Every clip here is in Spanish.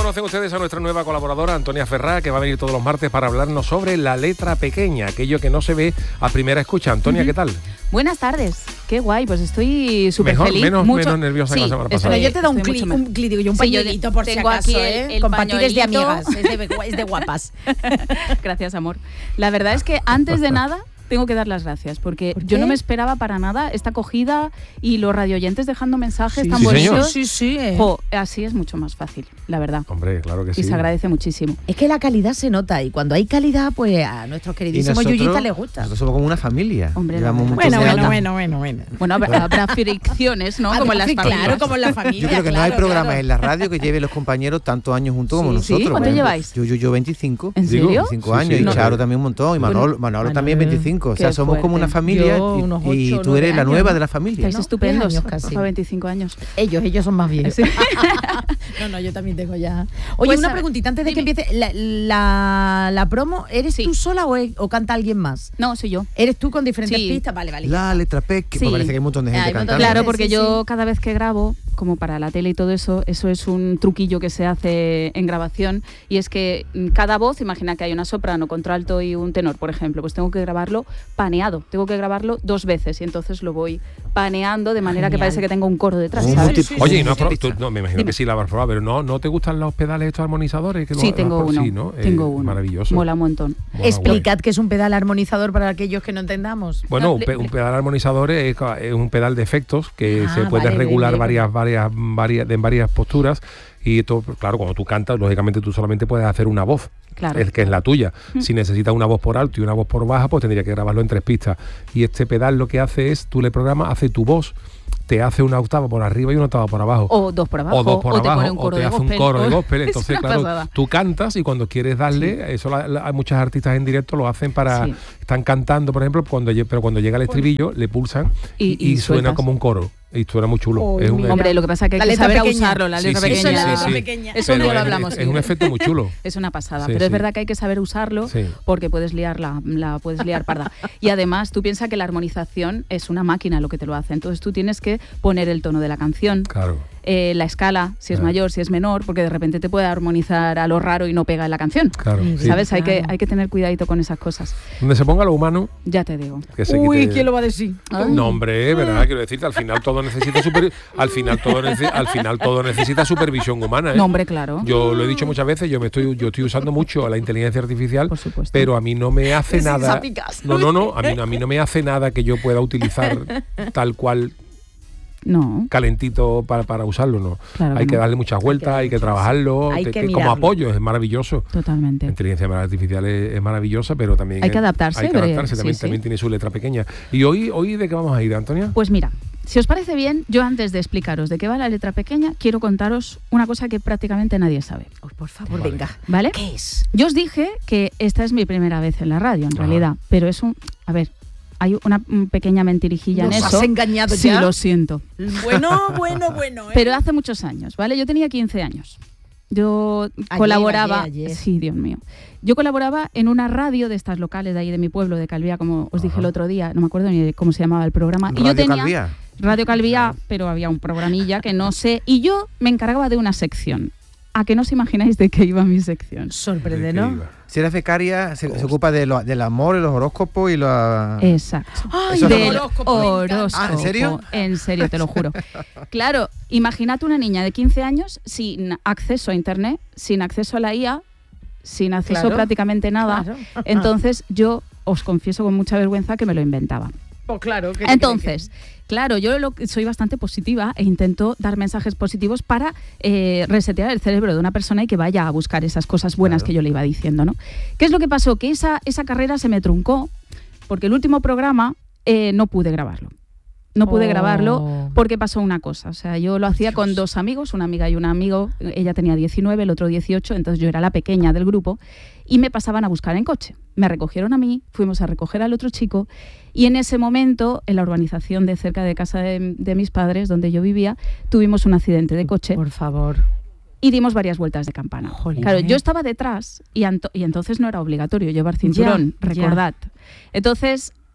conocen ustedes a nuestra nueva colaboradora, Antonia Ferrá, que va a venir todos los martes para hablarnos sobre la letra pequeña, aquello que no se ve a primera escucha. Antonia, ¿qué tal? Buenas tardes. Qué guay, pues estoy súper feliz. Menos nerviosa que la semana pasada. Yo te doy un pañuelito por si acaso, el compartir de amigas, es de guapas. Gracias, amor. La verdad es que antes de nada tengo que dar las gracias, porque yo no me esperaba para nada esta acogida y los radioyentes dejando mensajes tan bonitos. Sí. Así es mucho más fácil, la verdad. Hombre, claro que sí. Y se agradece muchísimo. Es que la calidad se nota, y cuando hay calidad, pues a nuestros queridísimos Yuyita les gusta. Nosotros somos como una familia. Hombre, bueno. Habrá fricciones, ¿no? Como en las familias. Claro, como en la familia. Yo creo que no hay programa en la radio que lleve los compañeros tantos años juntos como nosotros. ¿Cuánto lleváis? Yo 25. ¿En serio? 25 años. Y Charo también un montón. Y Manolo también 25. O sea, somos como una familia y tú eres la nueva de la familia. Estáis estupendos. Casi. 25 años. Ellos son más viejos. Sí. No, yo también tengo ya. Oye, Pues, una preguntita antes de que empiece. La promo, ¿eres tú sola o canta alguien más? No, soy yo. ¿Eres tú con diferentes pistas? Vale. La letra P, que parece que hay un montón de gente cantando. Claro, porque yo cada vez que grabo, como para la tele y todo eso es un truquillo que se hace en grabación, y es que cada voz, imagina que hay una soprano, contralto y un tenor, por ejemplo, pues tengo que grabarlo paneado, tengo que grabarlo 2 veces, y entonces lo voy paneando de manera que parece que tengo un coro detrás, ¿sabes? Oye, no, me imagino que sí la habrás probado, pero ¿no te gustan los pedales estos armonizadores? Sí, tengo uno. Sí, ¿no? Tengo uno. Maravilloso. Mola un montón. Explicad qué es un pedal armonizador para aquellos que no entendamos. Bueno, un pedal armonizador es un pedal de efectos que se puede regular en varias posturas, y esto, claro, cuando tú cantas, lógicamente tú solamente puedes hacer una voz, que es la tuya. Si necesitas una voz por alto y una voz por baja, pues tendría que grabarlo en 3 pistas. Y este pedal lo que hace es, tú le programas, hace tu voz, te hace una octava por arriba y una octava por abajo. O 2 por abajo. O 2 por o abajo. Te pone un coro o te hace un coro de gospel. Entonces, claro, pasada. tú cantas y cuando quieres darle, eso hay muchas artistas en directo lo hacen para... Están cantando, por ejemplo, pero cuando llega el estribillo, le pulsan y suena como un coro. Y suena muy chulo. Hombre, lo que pasa es que hay que saber usarlo, la letra pequeña. Eso un día lo hablamos. Es un efecto muy chulo. Es una pasada, pero es verdad que hay que saber usarlo porque puedes liarla, puedes liar parda. Y además, tú piensas que la armonización es una máquina lo que te lo hace. Entonces tú tienes que poner el tono de la canción. Claro. La escala, si es mayor, si es menor, porque de repente te puede armonizar a lo raro y no pega en la canción. Claro, ¿sabes? Hay que tener cuidadito con esas cosas. Donde se ponga lo humano. Ya te digo. ¿Quién lo va a decir? No, hombre, ¿verdad? Quiero decirte, al final todo necesita supervisión humana, ¿eh? No, hombre, claro. Yo lo he dicho muchas veces, yo estoy usando mucho la inteligencia artificial, por supuesto, pero a mí no me hace nada. No, a mí no me hace nada que yo pueda utilizar tal cual. No. Calentito para usarlo, ¿no? Claro hay que darle muchas vueltas, hay que trabajarlo, como apoyo, es maravilloso. Totalmente. La inteligencia artificial es maravillosa, pero también hay que adaptarse. También tiene su letra pequeña. ¿Y hoy de qué vamos a ir, Antonia? Pues mira, si os parece bien, yo antes de explicaros de qué va la letra pequeña, quiero contaros una cosa que prácticamente nadie sabe. Por favor, venga. ¿Vale? ¿Qué es? Yo os dije que esta es mi primera vez en la radio, en realidad, pero es hay una pequeña mentirijilla en eso. ¿Nos has engañado ya? Sí, lo siento. Bueno. Pero hace muchos años, ¿vale? Yo tenía 15 años. Yo colaboraba... Ayer. Sí, Dios mío. Yo colaboraba en una radio de estas locales de ahí de mi pueblo, de Calviá, como os dije el otro día. No me acuerdo ni de cómo se llamaba el programa. Radio Calviá, pero había un programilla que no sé. Y yo me encargaba de una sección. ¿A que no os imagináis de qué iba mi sección? Sorprende, ¿no? Si eres becaria, se ocupa del amor, y los horóscopos y los... Exacto. Ay, del horóscopo. ¿En serio? En serio, te lo juro. Claro, imagínate una niña de 15 años sin acceso a internet, sin acceso a la IA, sin acceso prácticamente nada. Claro. Entonces yo os confieso con mucha vergüenza que me lo inventaba. Pues claro. Entonces, claro, yo soy bastante positiva e intento dar mensajes positivos para resetear el cerebro de una persona y que vaya a buscar esas cosas buenas que yo le iba diciendo, ¿no? ¿Qué es lo que pasó? Que esa carrera se me truncó porque el último programa no pude grabarlo. No pude grabarlo porque pasó una cosa. O sea, yo lo hacía con 2 amigos, una amiga y un amigo. Ella tenía 19, el otro 18, entonces yo era la pequeña del grupo y me pasaban a buscar en coche. Me recogieron a mí, fuimos a recoger al otro chico y en ese momento, en la urbanización de cerca de casa de mis padres, donde yo vivía, tuvimos un accidente de coche. Por favor. Y dimos varias vueltas de campana. Jolín. Claro, yo estaba detrás y entonces no era obligatorio llevar cinturón, recordad. Entonces...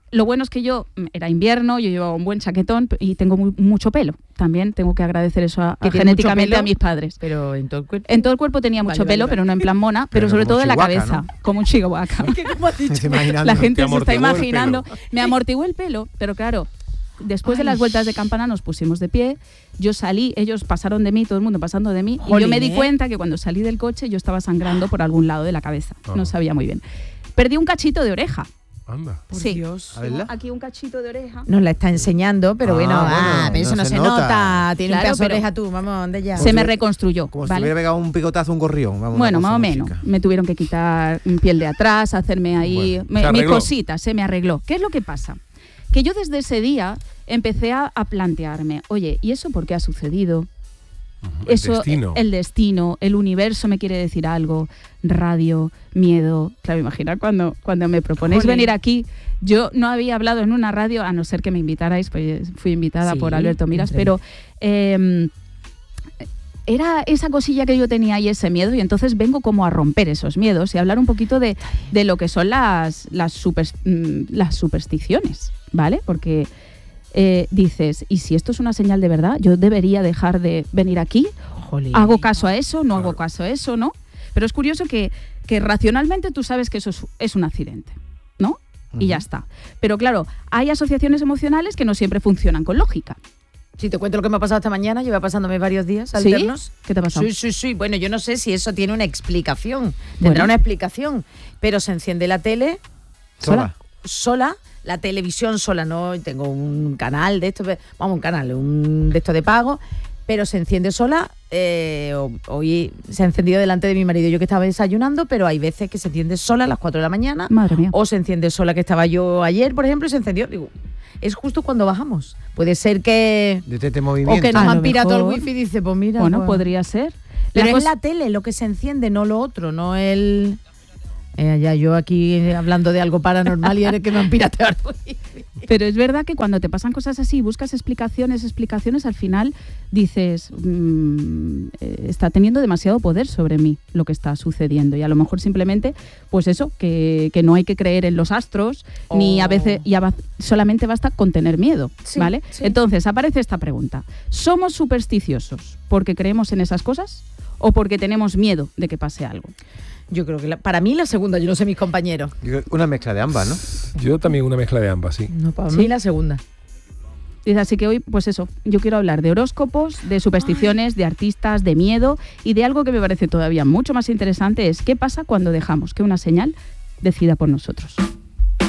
Lo bueno es que yo, era invierno, yo llevaba un buen chaquetón y tengo mucho pelo. También tengo que agradecer eso genéticamente a mis padres. Pero en todo el cuerpo. En todo el cuerpo tenía mucho pelo, pero no en plan mona, pero sobre todo en la cabeza, ¿no? Como un chihuahua. La gente se está imaginando. Me amortiguó el pelo, pero claro, después de las vueltas de campana nos pusimos de pie, yo salí, ellos pasaron de mí, todo el mundo pasando de mí, y yo me di cuenta que cuando salí del coche yo estaba sangrando por algún lado de la cabeza. No sabía muy bien. Perdí un cachito de oreja. Anda. Por Dios. Aquí un cachito de oreja. Nos la está enseñando, pero pero eso no se nota. Tiene un pedazo de oreja tú, vamos, ¿dónde ya? Se me reconstruyó. Como si hubiera pegado un picotazo a un gorrión. Bueno, más o menos. Me tuvieron que quitar piel de atrás, hacerme ahí mis cositas, se me arregló. ¿Qué es lo que pasa? Que yo desde ese día empecé a plantearme, oye, ¿y eso por qué ha sucedido? El destino, el universo me quiere decir algo, radio, miedo. Claro, imaginar cuando me proponéis venir aquí. Yo no había hablado en una radio, a no ser que me invitarais, pues fui invitada por Alberto Miras, pero era esa cosilla que yo tenía y ese miedo, y entonces vengo como a romper esos miedos y a hablar un poquito de lo que son las supersticiones, ¿vale? Porque dices, ¿y si esto es una señal de verdad? ¿Yo debería dejar de venir aquí? Jolín. ¿Hago caso a eso? ¿No hago caso a eso? ¿No? Pero es curioso que racionalmente tú sabes que eso es un accidente, ¿no? Y ya está. Pero claro, hay asociaciones emocionales que no siempre funcionan con lógica. Si te cuento lo que me ha pasado esta mañana, lleva pasándome varios días alternos. ¿Sí? ¿Qué te ha pasado? Sí. Bueno, yo no sé si eso tiene una explicación. Tendrá una explicación. Pero se enciende la tele sola. La televisión sola, no tengo un canal de esto, un de esto de pago, pero se enciende sola. Hoy se ha encendido delante de mi marido, yo que estaba desayunando, pero hay veces que se enciende sola a las 4 de la mañana. Madre mía. O se enciende sola, que estaba yo ayer, por ejemplo, y se encendió. Digo, es justo cuando bajamos. Puede ser que... movimiento. O que nos han pirado el wifi y dice, pues mira... Bueno, podría ser. Pero es la tele lo que se enciende, no lo otro, no el... ya yo aquí hablando de algo paranormal y eres que me han pirateado. Pero es verdad que cuando te pasan cosas así, buscas explicaciones, al final dices, está teniendo demasiado poder sobre mí lo que está sucediendo. Y a lo mejor simplemente, pues eso, que no hay que creer en los astros, ni a veces, solamente basta con tener miedo, ¿vale? Sí. Entonces aparece esta pregunta. ¿Somos supersticiosos porque creemos en esas cosas o porque tenemos miedo de que pase algo? Yo creo que para mí la segunda, yo no sé mis compañeros. Una mezcla de ambas, ¿no? Yo también una mezcla de ambas, sí. No, para mí la segunda. Así que hoy, pues eso, yo quiero hablar de horóscopos, de supersticiones, de artistas, de miedo y de algo que me parece todavía mucho más interesante, es qué pasa cuando dejamos que una señal decida por nosotros.